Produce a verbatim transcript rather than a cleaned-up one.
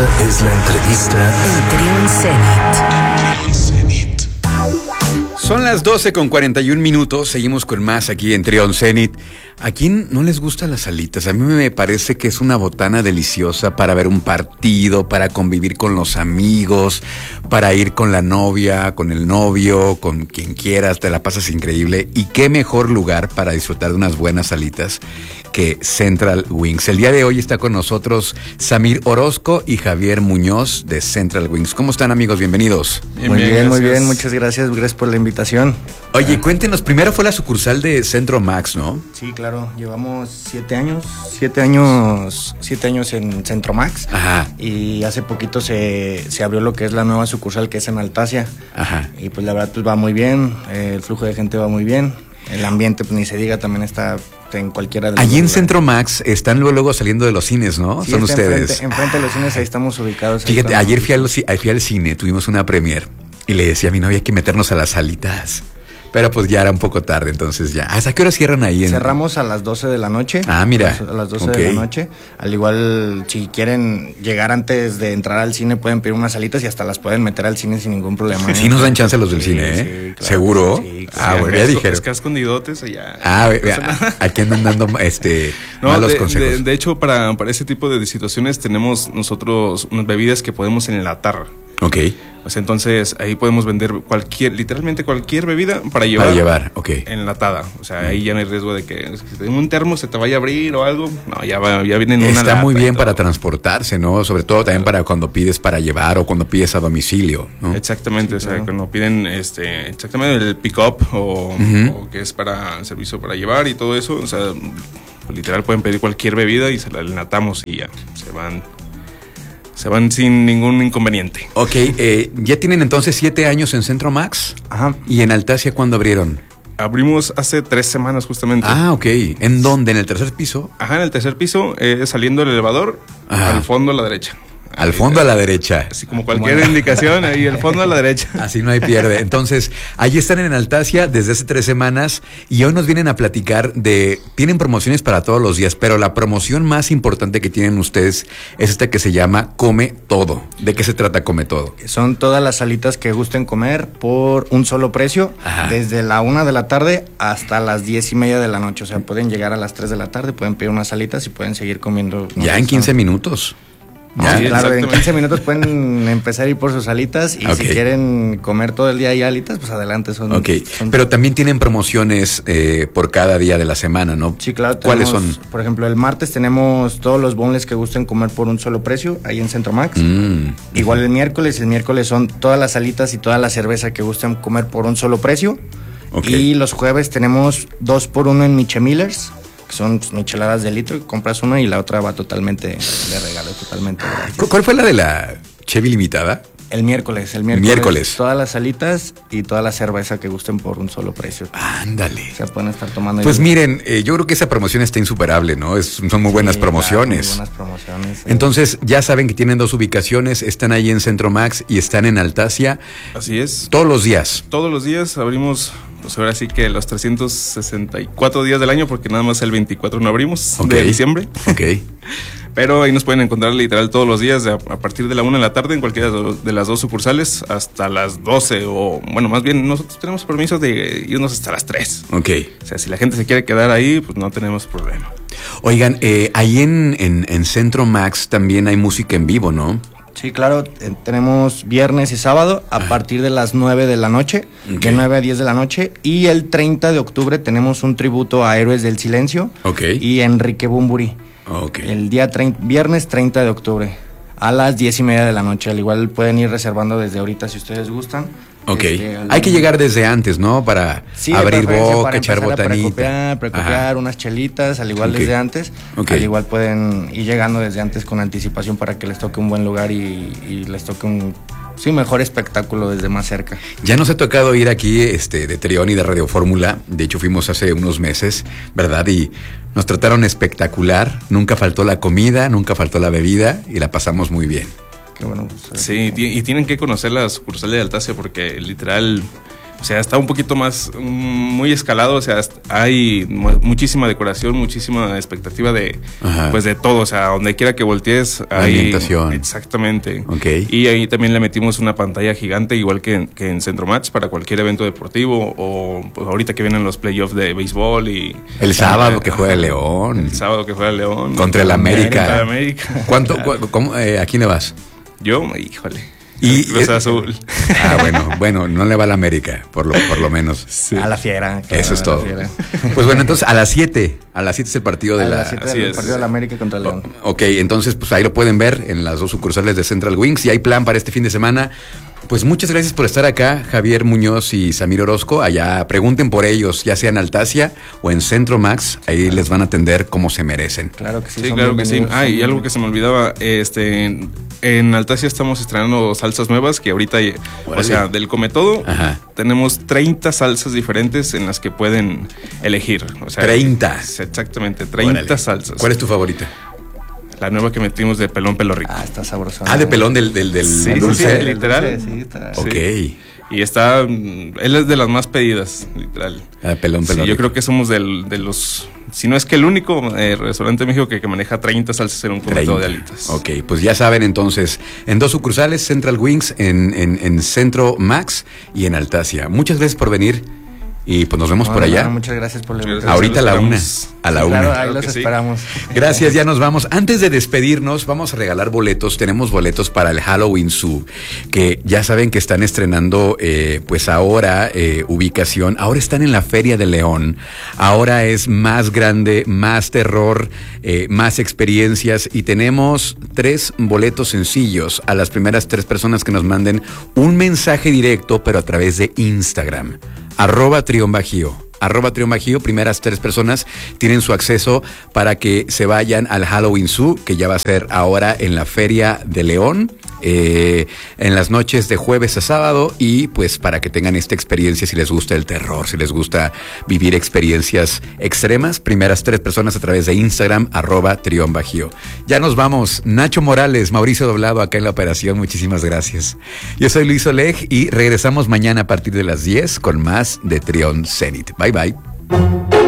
es la entrevista en Trión Zenit. Son las doce con cuarenta y un minutos, seguimos con más aquí en Trión Zenit. ¿A quién no les gustan las alitas? A mí me parece que es una botana deliciosa para ver un partido, para convivir con los amigos, para ir con la novia, con el novio, con quien quieras, te la pasas increíble. Y qué mejor lugar para disfrutar de unas buenas alitas que Central Wings. El día de hoy está con nosotros Samir Orozco y Javier Muñoz de Central Wings. ¿Cómo están, amigos? Bienvenidos. Bien, muy bien, bien muy bien. Muchas gracias. Gracias por la invitación. Oye, cuéntenos, primero fue la sucursal de Centro Max, ¿no? Sí, claro. Llevamos siete años, siete años, siete años en Centro Max. Ajá. Y hace poquito se, se abrió lo que es la nueva sucursal, que es en Altasia. Ajá. Y pues la verdad pues va muy bien, eh, el flujo de gente va muy bien. El ambiente, pues ni se diga, también está en cualquiera de los Allí en lugares. Centro Max están luego, luego saliendo de los cines, ¿no? Sí, Son está ustedes. Enfrente, enfrente de los cines, ahí estamos ubicados. Fíjate, estamos ayer fui, a los, fui al cine, tuvimos una premier y le decía a mi novia que meternos a las salitas. Pero pues ya era un poco tarde, entonces ya. ¿Hasta qué hora cierran ahí? En... Cerramos a las doce de la noche. Ah, mira. A las doce okay. de la noche. Al igual, si quieren llegar antes de entrar al cine, pueden pedir unas salitas y hasta las pueden meter al cine sin ningún problema. ¿eh? Sí nos dan chance los del sí, cine, ¿eh? Sí, claro, ¿seguro? Sí, claro. Ah, bueno, ya dijeron. Es que escondidotes allá. Ah, a, aquí andan dando este, no, malos de, consejos. De, de hecho, para, para ese tipo de situaciones tenemos nosotros unas bebidas que podemos enlatar. Ok. Pues entonces ahí podemos vender cualquier, literalmente cualquier bebida para llevar. Para llevar, ok. Enlatada. O sea, ahí ya no hay riesgo de que en un termo se te vaya a abrir o algo. No, ya va, ya vienen una Está lata muy bien y para todo. transportarse, ¿no? Sobre todo también para cuando pides para llevar o cuando pides a domicilio, ¿no? Exactamente, sí, o sea, claro. Cuando piden este, exactamente el pick-up o, uh-huh. o que es para servicio para llevar y todo eso, o sea, literal pueden pedir cualquier bebida y se la enlatamos y ya se van. Se van sin ningún inconveniente. Ok, eh, ¿ya tienen entonces siete años en Centro Max? Ajá. ¿Y en Altasia cuándo abrieron? Abrimos hace tres semanas justamente. Ah, ok. ¿En dónde? ¿En el tercer piso? Ajá, en el tercer piso, eh, saliendo del elevador, Ajá. al fondo a la derecha. Al fondo a la derecha. Así como cualquier como indicación, ahí al fondo a la derecha. Así no hay pierde. Entonces, allí están en Altasia desde hace tres semanas y hoy nos vienen a platicar de... Tienen promociones para todos los días, pero la promoción más importante que tienen ustedes es esta que se llama Come Todo. ¿De qué se trata Come Todo? Son todas las salitas que gusten comer por un solo precio, Ajá. desde la una de la tarde hasta las diez y media de la noche. O sea, pueden llegar a las tres de la tarde, pueden pedir unas salitas y pueden seguir comiendo. No ya en quince son... minutos. Ya, sí, claro, en quince minutos pueden empezar a ir por sus alitas y okay. si quieren comer todo el día y alitas, pues adelante. Son, Ok, son... pero también tienen promociones eh, por cada día de la semana, ¿no? Sí, claro. ¿Cuáles tenemos, son? Por ejemplo, el martes tenemos todos los boneless que gusten comer por un solo precio, ahí en Centro Max. Mm. Igual el miércoles, el miércoles son todas las alitas y toda la cerveza que gusten comer por un solo precio. Okay. Y los jueves tenemos dos por uno en Michemillers, que son pues, micheladas de litro, compras una y la otra va totalmente de regalo, totalmente gratis. ¿Cuál fue la de la Chevy limitada? El miércoles, el miércoles. Miércoles. Todas las salitas y toda la cerveza que gusten por un solo precio. Ándale. Se pueden estar tomando. Pues miren, eh, yo creo que esa promoción está insuperable, ¿no? Es, son muy buenas sí, promociones. Claro, muy buenas promociones. Sí. Entonces, ya saben que tienen dos ubicaciones, están ahí en Centro Max y están en Altasia. Así es. Todos los días. Todos los días abrimos, pues ahora sí que los trescientos sesenta y cuatro días del año, porque nada más el veinticuatro no abrimos, okay. de diciembre. Ok. Pero ahí nos pueden encontrar literal todos los días, a, a partir de la una de la tarde en cualquiera de las dos sucursales hasta las doce o, bueno, más bien nosotros tenemos permiso de irnos hasta las tres. Ok. O sea, si la gente se quiere quedar ahí, pues no tenemos problema. Oigan, eh, ahí en, en, en Centro Max también hay música en vivo, ¿no? Sí, claro, eh, tenemos viernes y sábado a ah. partir de las nueve de la noche, okay. de nueve a diez de la noche, y el treinta de octubre tenemos un tributo a Héroes del Silencio okay. y Enrique Bunbury. Okay. El día treinta, viernes treinta de octubre a las diez y media de la noche. Al igual pueden ir reservando desde ahorita si ustedes gustan. Ok, este, hay que llegar desde antes, ¿no? Para sí, abrir boca, para echar botanita. Precopiar, precopiar unas chelitas, al igual okay. desde antes. Okay. Al igual pueden ir llegando desde antes con anticipación para que les toque un buen lugar y, y les toque un sí, mejor espectáculo desde más cerca. Ya nos ha tocado ir aquí este, de Trión y de Radio Fórmula. De hecho, fuimos hace unos meses, ¿verdad? Y nos trataron espectacular. Nunca faltó la comida, nunca faltó la bebida y la pasamos muy bien. Qué bueno, pues, sí, y tienen que conocer la sucursal de Altasia porque literal O sea, está un poquito más, muy escalado, o sea, hay muchísima decoración, muchísima expectativa de, Ajá. pues de todo, o sea, donde quiera que voltees, hay ambientación. Exactamente. Okay. Y ahí también le metimos una pantalla gigante, igual que en, que en Centro Match, para cualquier evento deportivo, o pues ahorita que vienen los playoffs de béisbol y... El sábado que juega el León. El sábado que juega el León. Contra el América. América. América. ¿Cuánto, cu cómo, eh, ¿A quién le vas? Yo, híjole... Y Cruz Azul. Ah, bueno, bueno, no le va a la América, por lo, por lo menos. Sí. A la fiera. Claro, eso es todo. Pues bueno, entonces a las siete, a las siete es el partido de a la... las siete el partido de la América contra el León. Ok, entonces pues ahí lo pueden ver en las dos sucursales de Central Wings y hay plan para este fin de semana. Pues muchas gracias por estar acá, Javier Muñoz y Samir Orozco. Allá pregunten por ellos, ya sea en Altasia o en Centro Max, ahí les van a atender como se merecen. Claro que sí. Sí, claro que sí. Ah, y algo que se me olvidaba, este, en, en Altasia estamos estrenando salsas nuevas que ahorita, Órale. o sea, del Come Todo, Ajá. tenemos treinta salsas diferentes en las que pueden elegir. O sea, treinta. Exactamente, treinta Órale. salsas. ¿Cuál es tu favorita? La nueva que metimos de pelón pelo rico. Ah, está sabrosa. Ah, de pelón del, del, del sí, dulce. Sí, literal. Sí, está. Ok. Sí. Y está, él es de las más pedidas, literal. Ah, pelón, pelón. Sí, yo creo que somos del, de los, si no es que el único eh, restaurante en México que, que maneja treinta salsas en un comedor de alitas. Ok, pues ya saben entonces, en dos sucursales, Central Wings, en, en, en Centro Max y en Altasia. Muchas gracias por venir. Y pues nos vemos no, por allá. No, muchas gracias por la invitación. Ahorita a la una. A la sí, una. Claro, ahí claro los sí. esperamos. Gracias, ya nos vamos. Antes de despedirnos, vamos a regalar boletos. Tenemos boletos para el Halloween Zoo, que ya saben que están estrenando, eh, pues ahora, eh, ubicación. Ahora están en la Feria de León. Ahora es más grande, más terror, eh, más experiencias. Y tenemos tres boletos sencillos a las primeras tres personas que nos manden un mensaje directo, pero a través de Instagram. Arroba Trión Bajío. Arroba Trión Bajío, primeras tres personas tienen su acceso para que se vayan al Halloween Zoo, que ya va a ser ahora en la Feria de León, eh, en las noches de jueves a sábado, y pues para que tengan esta experiencia, si les gusta el terror, si les gusta vivir experiencias extremas, primeras tres personas a través de Instagram, arroba Trión Bajío. Ya nos vamos. Nacho Morales, Mauricio Doblado acá en la operación, muchísimas gracias. Yo soy Luis Oleg y regresamos mañana a partir de las diez con más de Trión Zenit. Bye bye.